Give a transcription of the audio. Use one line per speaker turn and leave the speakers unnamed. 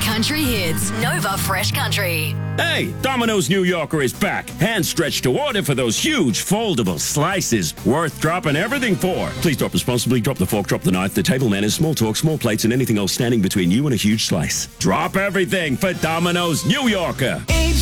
country hits. Nova Fresh Country.
Hey, Domino's New Yorker is back. Hand stretched to order for those huge foldable slices. Worth dropping everything for. Please drop responsibly. Drop the fork, drop the knife, the table manners, small talk, small plates, and anything else standing between you and a huge slice. Drop everything for Domino's New Yorker.